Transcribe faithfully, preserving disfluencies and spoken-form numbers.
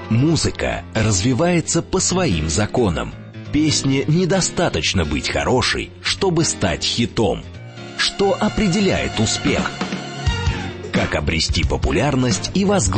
Музыка развивается по своим законам. Песне недостаточно быть хорошей, чтобы стать хитом. Что определяет успех? Как обрести популярность и возглавить